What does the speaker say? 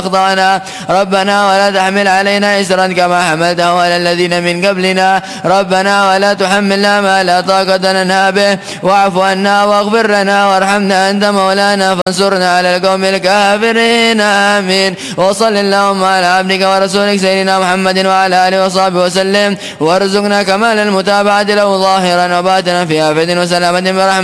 أخطأنا. ربنا ولا تحمل علينا إسرا كما حملته على الذين من قبلنا. ربنا ولا تحملنا ما لا طاقة لنا به. واعف عنا واغفر لنا وارحمنا أنت مولانا فانصرنا على القوم الكافرين. آمين. وصل اللهم على عبدك ورسولك سيدنا محمد وعلى آله وصحبه وسلم، وارزقنا كمال المتابعة له ظاهرا وباطنا في عافية وسلامة برحمة